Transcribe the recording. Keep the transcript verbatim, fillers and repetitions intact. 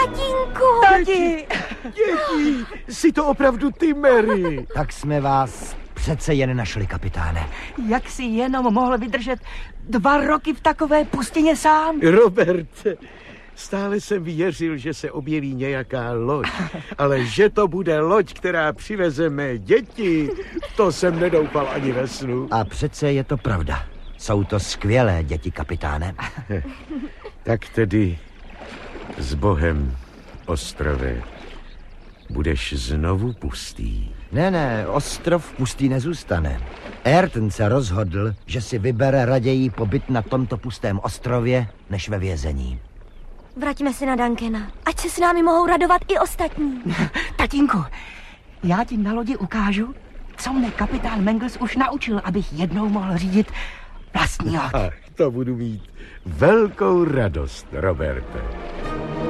Tatínku! Tati! Děti, jsi to opravdu ty, Mary. Tak jsme vás přece jen našli, kapitáne. Jak jsi jenom mohl vydržet dva roky v takové pustině sám? Roberte, stále jsem věřil, že se objeví nějaká loď, ale že to bude loď, která přiveze mé děti, to jsem nedoufal ani ve snu. A přece je to pravda. Jsou to skvělé děti, kapitáne. Tak tedy s Bohem, ostrove, budeš znovu pustý. Ne, ne, ostrov pustý nezůstane. Ayrton se rozhodl, že si vybere raději pobyt na tomto pustém ostrově, než ve vězení. Vraťme se na Duncana, ať se s námi mohou radovat i ostatní. Tatínku, já ti na lodi ukážu, co mne kapitán Mangles už naučil, abych jednou mohl řídit vlastní loď. Ach, to budu mít velkou radost, Roberte.